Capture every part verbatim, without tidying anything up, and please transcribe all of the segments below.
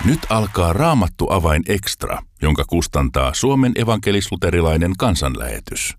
Nyt alkaa Raamattu avain extra, jonka kustantaa Suomen evankelis-luterilainen kansanlähetys.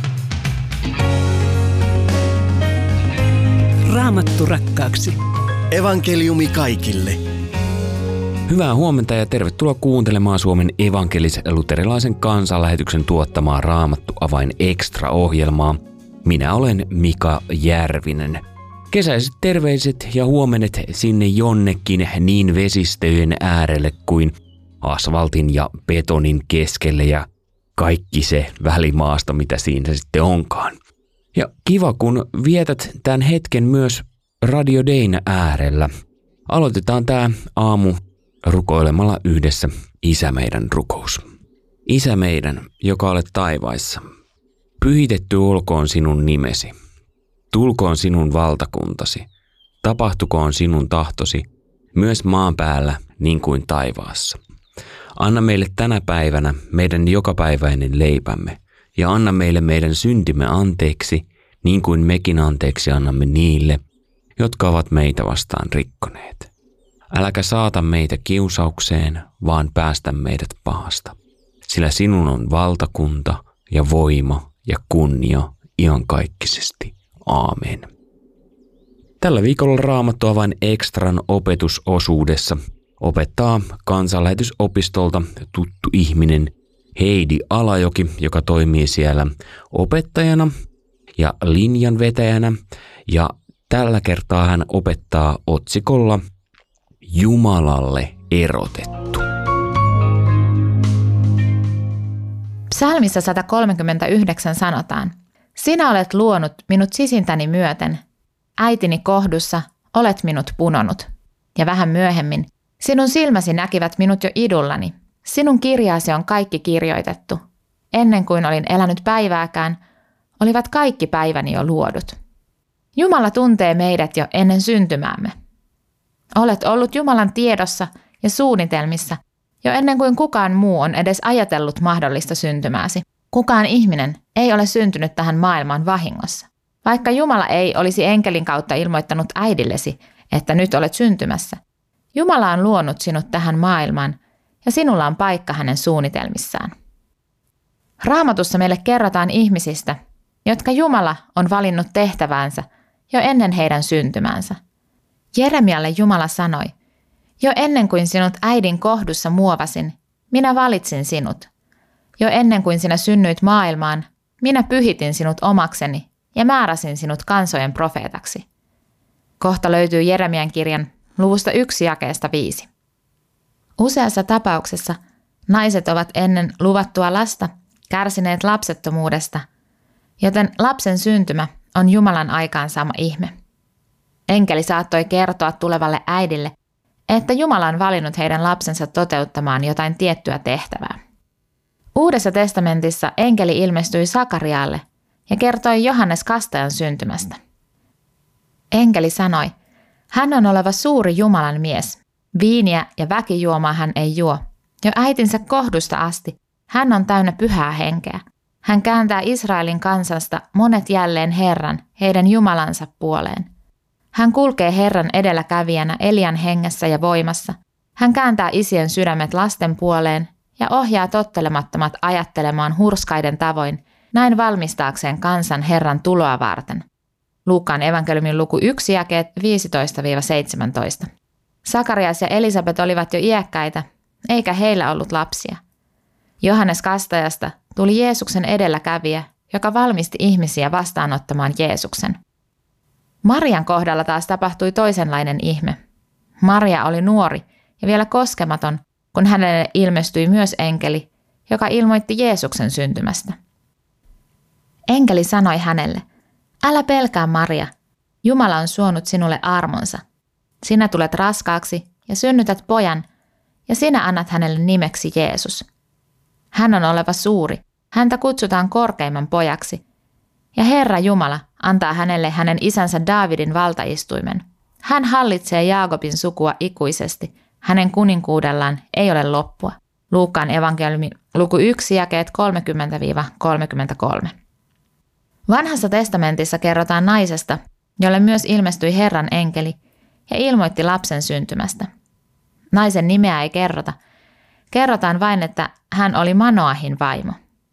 Raamattu rakkaaksi. Evankeliumi kaikille. Hyvää huomenta ja tervetuloa kuuntelemaan Suomen evankelis-luterilaisen kansanlähetyksen tuottamaa Raamattu avain extra-ohjelmaa. Minä olen Mika Järvinen. Kesäiset terveiset ja huomenet sinne jonnekin niin vesistöjen äärelle kuin asfaltin ja betonin keskelle ja kaikki se välimaasta, mitä siinä sitten onkaan. Ja kiva, kun vietät tämän hetken myös Radio Dayn äärellä. Aloitetaan tämä aamu rukoilemalla yhdessä Isä meidän rukous. Isä meidän, joka olet taivaissa, pyhitetty olkoon sinun nimesi. Tulkoon sinun valtakuntasi, tapahtukoon sinun tahtosi, myös maan päällä niin kuin taivaassa. Anna meille tänä päivänä meidän jokapäiväinen leipämme, ja anna meille meidän syntimme anteeksi, niin kuin mekin anteeksi annamme niille, jotka ovat meitä vastaan rikkoneet. Äläkä saata meitä kiusaukseen, vaan päästä meidät pahasta, sillä sinun on valtakunta ja voima ja kunnia iankaikkisesti. Aamen. Tällä viikolla Raamattu avain extran opetusosuudessa opettaa kansanlähetysopistolta tuttu ihminen Heidi Alajoki, joka toimii siellä opettajana ja linjanvetäjänä, ja tällä kertaa hän opettaa otsikolla Jumalalle erotettu. Psalmissa sata kolmekymmentäyhdeksän sanotaan: Sinä olet luonut minut sisintäni myöten, äitini kohdussa olet minut punonut. Ja vähän myöhemmin, sinun silmäsi näkivät minut jo idullani, sinun kirjaasi on kaikki kirjoitettu. Ennen kuin olin elänyt päivääkään, olivat kaikki päiväni jo luodut. Jumala tuntee meidät jo ennen syntymäämme. Olet ollut Jumalan tiedossa ja suunnitelmissa jo ennen kuin kukaan muu on edes ajatellut mahdollista syntymääsi. Kukaan ihminen ei ole syntynyt tähän maailmaan vahingossa. Vaikka Jumala ei olisi enkelin kautta ilmoittanut äidillesi, että nyt olet syntymässä, Jumala on luonut sinut tähän maailmaan ja sinulla on paikka hänen suunnitelmissaan. Raamatussa meille kerrotaan ihmisistä, jotka Jumala on valinnut tehtäväänsä jo ennen heidän syntymäänsä. Jeremialle Jumala sanoi: Jo ennen kuin sinut äidin kohdussa muovasin, minä valitsin sinut. Jo ennen kuin sinä synnyit maailmaan, minä pyhitin sinut omakseni ja määräsin sinut kansojen profeetaksi. Kohta löytyy Jeremian kirjan luvusta yksi jakeesta viisi. Useassa tapauksessa naiset ovat ennen luvattua lasta kärsineet lapsettomuudesta, joten lapsen syntymä on Jumalan aikaansaama ihme. Enkeli saattoi kertoa tulevalle äidille, että Jumala on valinnut heidän lapsensa toteuttamaan jotain tiettyä tehtävää. Uudessa testamentissa enkeli ilmestyi Sakarialle ja kertoi Johannes Kastajan syntymästä. Enkeli sanoi: Hän on oleva suuri Jumalan mies. Viiniä ja väkijuomaa hän ei juo. Jo äitinsä kohdusta asti hän on täynnä pyhää henkeä. Hän kääntää Israelin kansasta monet jälleen Herran, heidän Jumalansa puoleen. Hän kulkee Herran edelläkävijänä Elian hengessä ja voimassa. Hän kääntää isien sydämet lasten puoleen ja ohjaa tottelemattomat ajattelemaan hurskaiden tavoin, näin valmistaakseen kansan Herran tuloa varten. Luukkaan evankeliumin luku yksi jakeet viisitoista seitsemäntoista. Sakarias ja Elisabet olivat jo iäkkäitä, eikä heillä ollut lapsia. Johannes Kastajasta tuli Jeesuksen edelläkävijä, joka valmisti ihmisiä vastaanottamaan Jeesuksen. Marian kohdalla taas tapahtui toisenlainen ihme. Maria oli nuori ja vielä koskematon, kun hänelle ilmestyi myös enkeli, joka ilmoitti Jeesuksen syntymästä. Enkeli sanoi hänelle: Älä pelkää, Maria, Jumala on suonut sinulle armonsa. Sinä tulet raskaaksi ja synnytät pojan, ja sinä annat hänelle nimeksi Jeesus. Hän on oleva suuri, häntä kutsutaan korkeimman pojaksi, ja Herra Jumala antaa hänelle hänen isänsä Daavidin valtaistuimen. Hän hallitsee Jaakobin sukua ikuisesti, hänen kuninkuudellaan ei ole loppua. Luukkaan evankeliumi luku yksi jakeet kolmekymmentä kolmekymmentäkolme. Vanhassa testamentissa kerrotaan naisesta, jolle myös ilmestyi Herran enkeli ja ilmoitti lapsen syntymästä. Naisen nimeä ei kerrota. Kerrotaan vain, että hän oli Manoahin vaimo.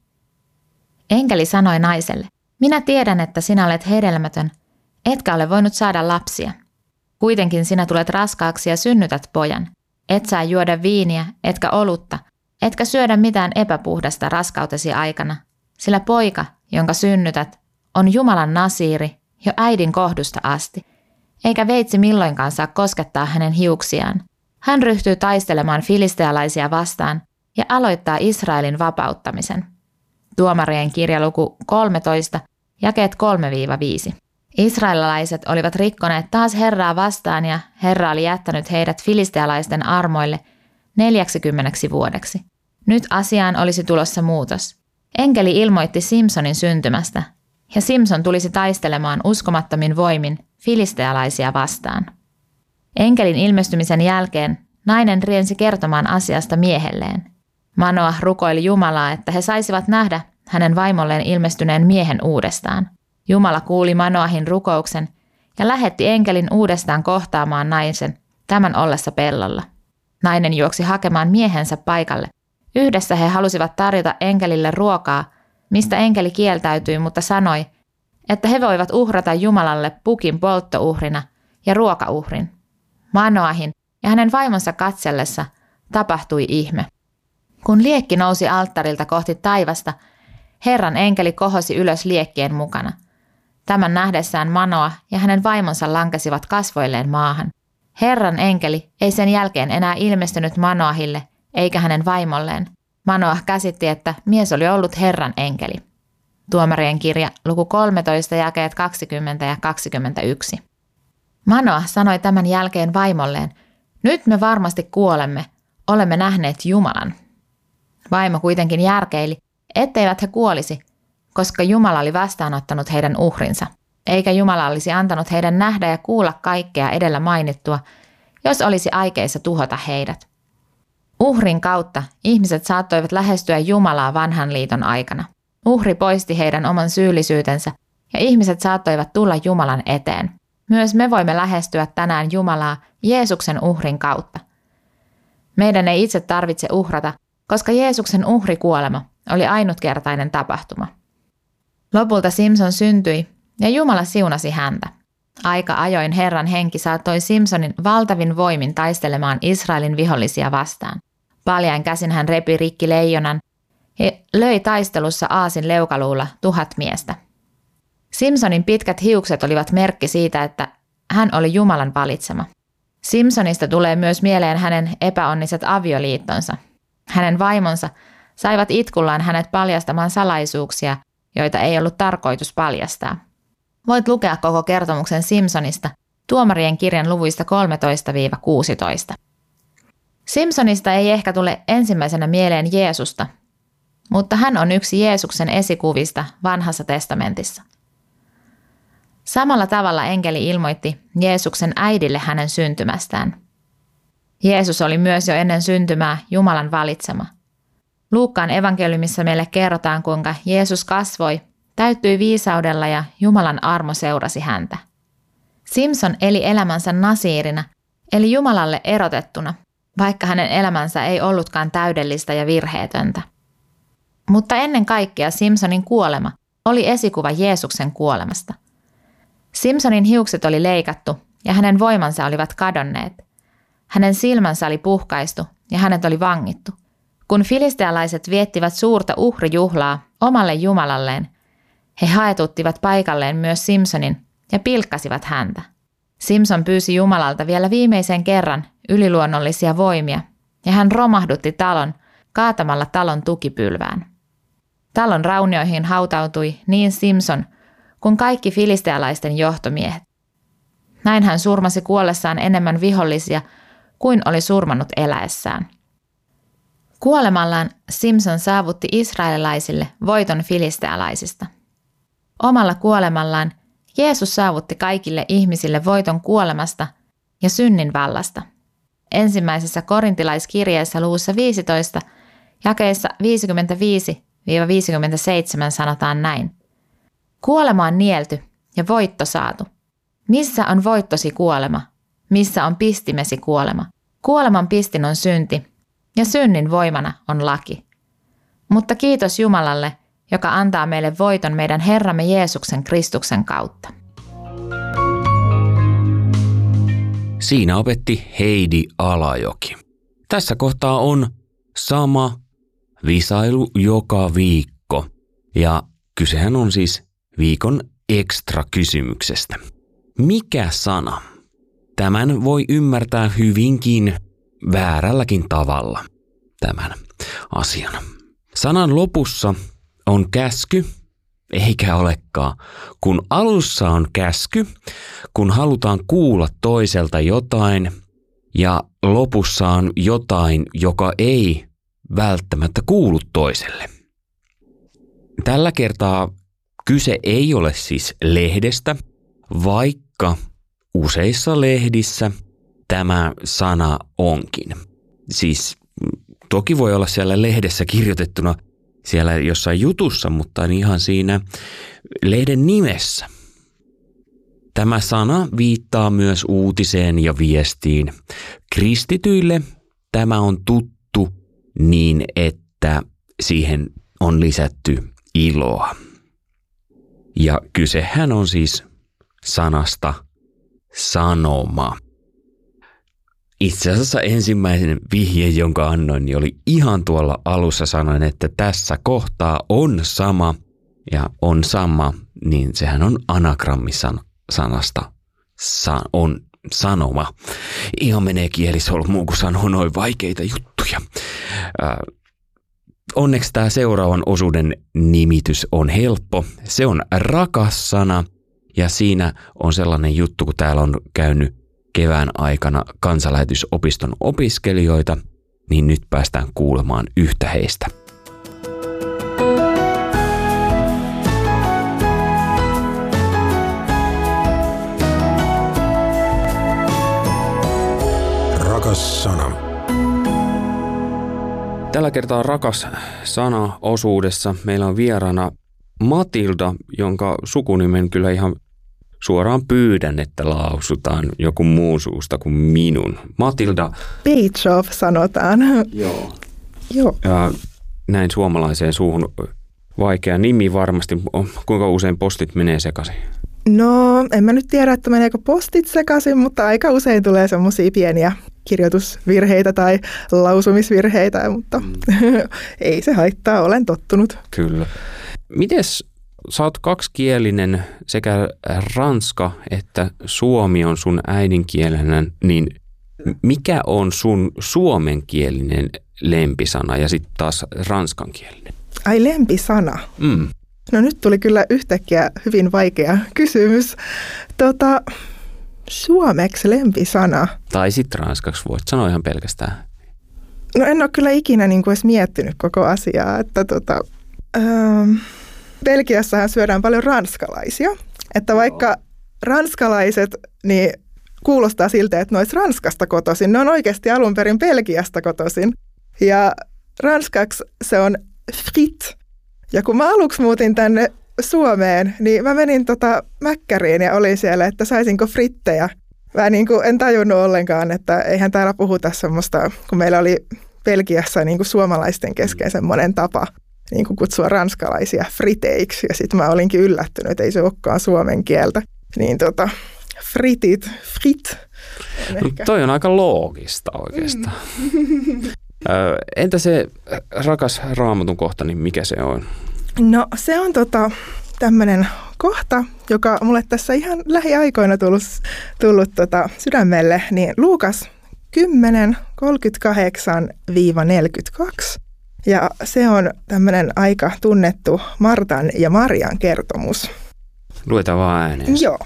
Enkeli sanoi naiselle, minä tiedän, että sinä olet hedelmätön, etkä ole voinut saada lapsia. Kuitenkin sinä tulet raskaaksi ja synnytät pojan. Et saa juoda viiniä, etkä olutta, etkä syödä mitään epäpuhdasta raskautesi aikana, sillä poika, jonka synnytät, on Jumalan nasiiri jo äidin kohdusta asti, eikä veitsi milloinkaan saa koskettaa hänen hiuksiaan. Hän ryhtyy taistelemaan filistealaisia vastaan ja aloittaa Israelin vapauttamisen. Tuomarien kirja luku kolmetoista, jakeet kolme viisi. Israelilaiset olivat rikkoneet taas Herraa vastaan ja Herra oli jättänyt heidät filistealaisten armoille neljäksikymmeneksi vuodeksi. Nyt asiaan olisi tulossa muutos. Enkeli ilmoitti Simsonin syntymästä ja Simson tulisi taistelemaan uskomattomin voimin filistealaisia vastaan. Enkelin ilmestymisen jälkeen nainen riensi kertomaan asiasta miehelleen. Manoa rukoili Jumalaa, että he saisivat nähdä hänen vaimolleen ilmestyneen miehen uudestaan. Jumala kuuli Manoahin rukouksen ja lähetti enkelin uudestaan kohtaamaan naisen tämän ollessa pellolla. Nainen juoksi hakemaan miehensä paikalle. Yhdessä he halusivat tarjota enkelille ruokaa, mistä enkeli kieltäytyi, mutta sanoi, että he voivat uhrata Jumalalle pukin polttouhrina ja ruokauhrin. Manoahin ja hänen vaimonsa katsellessa tapahtui ihme. Kun liekki nousi alttarilta kohti taivasta, Herran enkeli kohosi ylös liekkien mukana. Tämän nähdessään Manoa ja hänen vaimonsa lankesivat kasvoilleen maahan. Herran enkeli ei sen jälkeen enää ilmestynyt Manoahille eikä hänen vaimolleen. Manoah käsitti, että mies oli ollut Herran enkeli. Tuomarien kirja luku kolmetoista, jakeet kaksikymmentä ja kaksikymmentäyksi. Manoah sanoi tämän jälkeen vaimolleen, nyt me varmasti kuolemme, olemme nähneet Jumalan. Vaimo kuitenkin järkeili, etteivät he kuolisi, koska Jumala oli vastaanottanut heidän uhrinsa, eikä Jumala olisi antanut heidän nähdä ja kuulla kaikkea edellä mainittua, jos olisi aikeissa tuhota heidät. Uhrin kautta ihmiset saattoivat lähestyä Jumalaa vanhan liiton aikana. Uhri poisti heidän oman syyllisyytensä ja ihmiset saattoivat tulla Jumalan eteen. Myös me voimme lähestyä tänään Jumalaa Jeesuksen uhrin kautta. Meidän ei itse tarvitse uhrata, koska Jeesuksen uhrikuolema oli ainutkertainen tapahtuma. Lopulta Simson syntyi ja Jumala siunasi häntä. Aika ajoin Herran henki saattoi Simsonin valtavin voimin taistelemaan Israelin vihollisia vastaan. Paljain käsin hän repi rikki leijonan ja löi taistelussa aasin leukaluulla tuhat miestä. Simsonin pitkät hiukset olivat merkki siitä, että hän oli Jumalan valitsema. Simsonista tulee myös mieleen hänen epäonniset avioliittonsa. Hänen vaimonsa saivat itkullaan hänet paljastamaan salaisuuksia, joita ei ollut tarkoitus paljastaa. Voit lukea koko kertomuksen Simsonista Tuomarien kirjan luvuista kolmetoista kuusitoista. Simsonista ei ehkä tule ensimmäisenä mieleen Jeesusta, mutta hän on yksi Jeesuksen esikuvista vanhassa testamentissa. Samalla tavalla enkeli ilmoitti Jeesuksen äidille hänen syntymästään. Jeesus oli myös jo ennen syntymää Jumalan valitsema. Luukkaan evankeliumissa meille kerrotaan, kuinka Jeesus kasvoi, täyttyi viisaudella ja Jumalan armo seurasi häntä. Simson eli elämänsä nasiirina, eli Jumalalle erotettuna, vaikka hänen elämänsä ei ollutkaan täydellistä ja virheetöntä. Mutta ennen kaikkea Simsonin kuolema oli esikuva Jeesuksen kuolemasta. Simsonin hiukset oli leikattu ja hänen voimansa olivat kadonneet. Hänen silmänsä oli puhkaistu ja hänet oli vangittu. Kun filistealaiset viettivät suurta uhrijuhlaa omalle jumalalleen, he haetuttivat paikalleen myös Simsonin ja pilkkasivat häntä. Simson pyysi Jumalalta vielä viimeisen kerran yliluonnollisia voimia ja hän romahdutti talon kaatamalla talon tukipylvään. Talon raunioihin hautautui niin Simson kuin kaikki filistealaisten johtomiehet. Näin hän surmasi kuollessaan enemmän vihollisia kuin oli surmannut eläessään. Kuolemallaan Simson saavutti israelilaisille voiton filistealaisista. Omalla kuolemallaan Jeesus saavutti kaikille ihmisille voiton kuolemasta ja synnin vallasta. Ensimmäisessä korintilaiskirjeessä luvussa viisitoista, jakeissa viisikymmentäviisi viisikymmentäseitsemän sanotaan näin. Kuolema on nielty ja voitto saatu. Missä on voittosi kuolema? Missä on pistimesi kuolema? Kuoleman pistin on synti ja synnin voimana on laki. Mutta kiitos Jumalalle, joka antaa meille voiton meidän Herramme Jeesuksen Kristuksen kautta. Siinä opetti Heidi Alajoki. Tässä kohtaa on sama visailu joka viikko ja kysehän on siis viikon ekstra kysymyksestä. Mikä sana? Tämän voi ymmärtää hyvinkin väärälläkin tavalla tämän asian. Sanan lopussa on käsky, eikä olekaan. Kun alussa on käsky, kun halutaan kuulla toiselta jotain ja lopussa on jotain, joka ei välttämättä kuulu toiselle. Tällä kertaa kyse ei ole siis lehdestä, vaikka useissa lehdissä tämä sana onkin. Siis toki voi olla siellä lehdessä kirjoitettuna siellä jossain jutussa, mutta ihan siinä lehden nimessä. Tämä sana viittaa myös uutiseen ja viestiin. Kristityille tämä on tuttu niin, että siihen on lisätty iloa. Ja kysehän on siis sanasta sanoma. Itse asiassa ensimmäinen vihje, jonka annoin, niin oli ihan tuolla alussa sanoin, että tässä kohtaa on sama ja on sama, niin sehän on anagrammisanasta sa- on sanoma. Ihan menee kielisolmuun, kun sanoo noin vaikeita juttuja. Äh, onneksi tämä seuraavan osuuden nimitys on helppo. Se on rakas sana ja siinä on sellainen juttu, kun täällä on käynyt kevään aikana kansanlähetysopiston opiskelijoita, niin nyt päästään kuulemaan yhtä heistä. Rakas sana. Tällä kertaa rakas sana osuudessa meillä on vieraana Matilda, jonka sukunimen kyllä ihan suoraan pyydän, että lausutaan joku muu suusta kuin minun. Matilda. Petrov sanotaan. Joo. Joo. Ja näin suomalaiseen suuhun vaikea nimi varmasti. Kuinka usein postit menee sekaisin? No, en mä nyt tiedä, että meneekö postit sekaisin, mutta aika usein tulee semmoisia pieniä kirjoitusvirheitä tai lausumisvirheitä, mutta mm. ei se haittaa, olen tottunut. Kyllä. Mites sä oot kaksikielinen, sekä ranska että suomi on sun äidinkielenä, niin mikä on sun suomenkielinen lempisana ja sitten taas ranskankielinen? Ai lempisana? Mm. No nyt tuli kyllä yhtäkkiä hyvin vaikea kysymys. Tota, suomeksi lempisana. Tai sitten ranskaksi voit sanoa ihan pelkästään. No en ole kyllä ikinä niin kuin edes miettinyt koko asiaa, että tota... Ähm, Belgiassahan syödään paljon ranskalaisia, että vaikka ranskalaiset niin kuulostaa siltä, että ne olisi Ranskasta kotoisin, ne on oikeasti alun perin Belgiasta kotoisin. Ja ranskaksi se on frit. Ja kun mä aluksi muutin tänne Suomeen, niin mä menin tota Mäkkäriin ja olin siellä, että saisinko frittejä. Mä niin kuin en tajunnut ollenkaan, että eihän täällä puhuta semmoista, kun meillä oli Belgiassa niin kuin suomalaisten kesken semmoinen tapa niin kuin kutsua ranskalaisia friteiksi. Ja sitten mä olinkin yllättynyt, että ei se olekaan suomen kieltä. Niin tota, fritit, frit. No, toi on aika loogista oikeastaan. Mm. Entä se rakas Raamatun kohta, niin mikä se on? No se on tota, tämmöinen kohta, joka mulle tässä ihan lähiaikoina tullut, tullut tota, sydämelle. Niin Luukas kymmenen kolmekymmentäkahdeksan neljäkymmentäkaksi. Ja se on tämmöinen aika tunnettu Martan ja Marian kertomus. Luetaan vaan ääneen. Joo.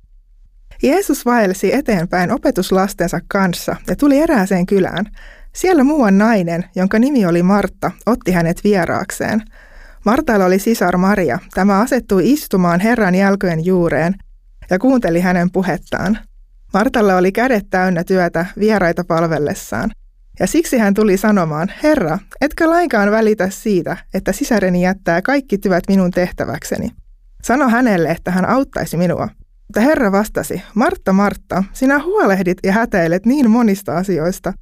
Jeesus vaelsi eteenpäin opetuslastensa kanssa ja tuli erääseen kylään. Siellä muuan nainen, jonka nimi oli Martta, otti hänet vieraakseen. Martalla oli sisar Maria. Tämä asettui istumaan Herran jalkojen juureen ja kuunteli hänen puhettaan. Martalla oli kädet täynnä työtä vieraita palvellessaan. Ja siksi hän tuli sanomaan, Herra, etkö lainkaan välitä siitä, että sisareni jättää kaikki työt minun tehtäväkseni. Sano hänelle, että hän auttaisi minua. Mutta Herra vastasi, Martta, Martta, sinä huolehdit ja hätäilet niin monista asioista,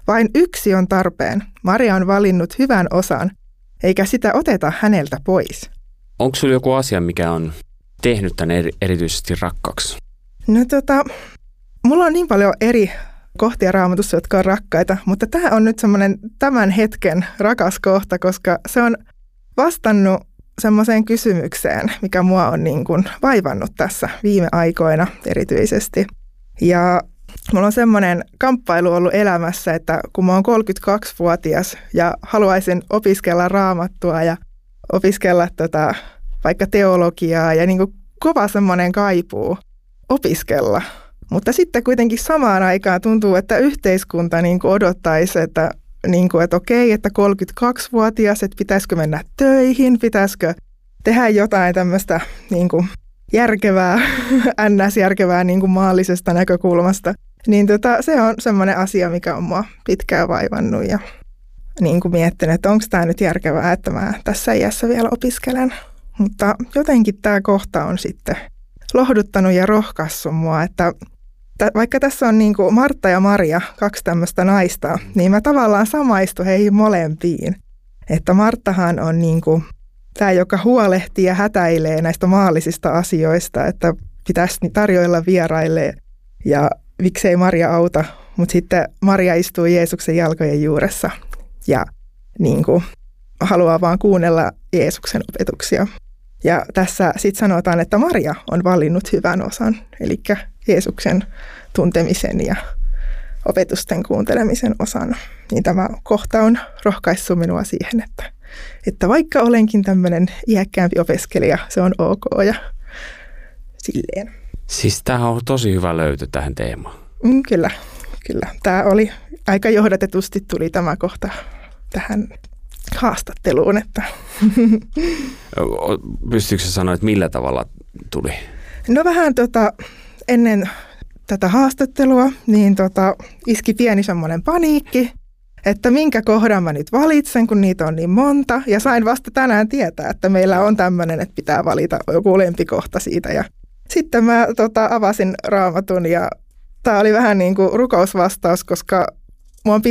Vain yksi on tarpeen. Maria on valinnut hyvän osan, eikä sitä oteta häneltä pois. Onko sinulla joku asia, mikä on tehnyt tämän eri, erityisesti rakkaaksi? No tota, mulla on niin paljon eri kohtia Raamatussa, jotka on rakkaita, mutta tämä on nyt semmoinen tämän hetken rakas kohta, koska se on vastannut semmoiseen kysymykseen, mikä mua on niin kuin vaivannut tässä viime aikoina erityisesti. Ja mulla on semmoinen kamppailu ollut elämässä, että kun mä oon kolmekymmentäkaksivuotias ja haluaisin opiskella Raamattua ja opiskella tota, vaikka teologiaa ja niin kuin kova semmoinen kaipuu opiskella. Mutta sitten kuitenkin samaan aikaan tuntuu, että yhteiskunta niin kuin odottaisi, että, niin kuin, että okei, että kolmekymmentäkaksivuotias, että pitäisikö mennä töihin, pitäisikö tehdä jotain tämmöistä niin kuin järkevää, ns-järkevää niin kuin maallisesta näkökulmasta. Niin tota, se on semmoinen asia, mikä on mua pitkään vaivannut ja niin kuin miettinyt, että onko tämä nyt järkevää, että mä tässä iässä vielä opiskelen. Mutta jotenkin tämä kohta on sitten lohduttanut ja rohkaissut mua, että vaikka tässä on niin kuin Martta ja Maria, kaksi tämmöistä naista, niin mä tavallaan samaistun heihin molempiin. Että Marttahan on niin kuin tämä, joka huolehtii ja hätäilee näistä maallisista asioista, että pitäisi tarjoilla vieraille ja miksei Maria auta. Mutta sitten Maria istuu Jeesuksen jalkojen juuressa ja niin kuin haluaa vaan kuunnella Jeesuksen opetuksia. Ja tässä sitten sanotaan, että Maria on valinnut hyvän osan, eli Jeesuksen tuntemisen ja opetusten kuuntelemisen osan. Niin tämä kohta on rohkaissut minua siihen, että, että vaikka olenkin tämmöinen iäkkäämpi opiskelija, se on ok ja silleen. Siis tämähän on tosi hyvä löytö tähän teemaan. Mm, kyllä, kyllä. Tämä oli aika johdatetusti tuli tämä kohta tähän haastatteluun. Että. Pystyykö sä sanoa, että millä tavalla tuli? No vähän tota, ennen tätä haastattelua niin tota, iski pieni semmoinen paniikki, että minkä kohdan mä nyt valitsen, kun niitä on niin monta. Ja sain vasta tänään tietää, että meillä on tämmöinen, että pitää valita joku lempikohta siitä. Ja sitten mä tota, avasin Raamatun ja tämä oli vähän niin kuin rukousvastaus, koska mua on